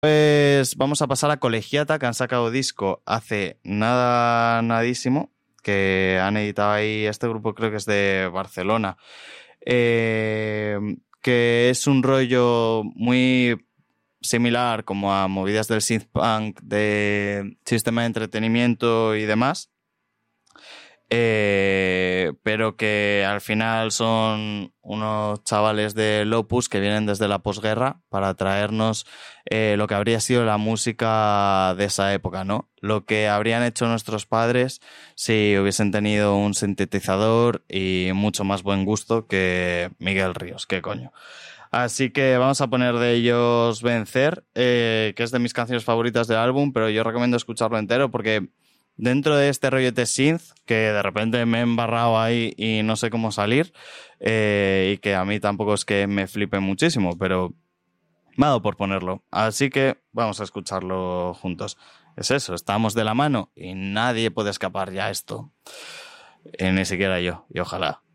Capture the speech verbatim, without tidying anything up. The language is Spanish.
Pues vamos a pasar a Colegiata, que han sacado disco hace nada, nadísimo, que han editado ahí, este grupo creo que es de Barcelona, eh, que es un rollo muy similar como a movidas del synthpunk, de sistema de entretenimiento y demás. Eh, pero que al final son unos chavales del Opus que vienen desde la posguerra para traernos eh, lo que habría sido la música de esa época, ¿no? Lo que habrían hecho nuestros padres si hubiesen tenido un sintetizador y mucho más buen gusto que Miguel Ríos, qué coño. Así que vamos a poner de ellos Vencer, eh, que es de mis canciones favoritas del álbum, pero yo recomiendo escucharlo entero porque dentro de este rollo de synth, que de repente me he embarrado ahí y no sé cómo salir, eh, y que a mí tampoco es que me flipe muchísimo, pero me ha dado por ponerlo. Así que vamos a escucharlo juntos. Es eso, estamos de la mano y nadie puede escapar ya a esto. Eh, ni siquiera yo, y ojalá.